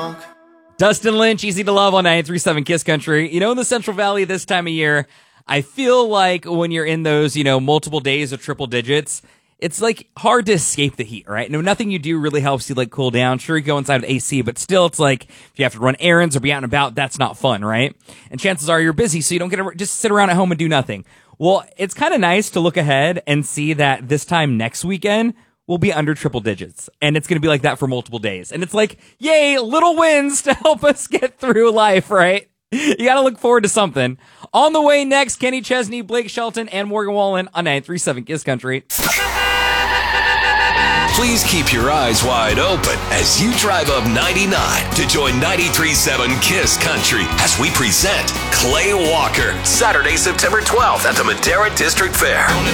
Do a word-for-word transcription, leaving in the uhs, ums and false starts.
Dustin Lynch, Easy to Love on ninety-three point seven Kiss Country. You know, in the Central Valley this time of year, I feel like when you're in those, you know, multiple days of triple digits, it's like hard to escape the heat, right? No, nothing you do really helps you like cool down. Sure, you go inside of A C, but still it's like if you have to run errands or be out and about, that's not fun, right? And chances are you're busy, so you don't get to just sit around at home and do nothing. Well, it's kind of nice to look ahead and see that this time next weekend, we'll be under triple digits. And it's going to be like that for multiple days. And it's like, yay, little wins to help us get through life, right? You got to look forward to something. On the way next, Kenny Chesney, Blake Shelton, and Morgan Wallen on ninety-three point seven Kiss Country. Please keep your eyes wide open as you drive up ninety-nine to join ninety-three point seven Kiss Country as we present Clay Walker, Saturday, September twelfth at the Madera District Fair.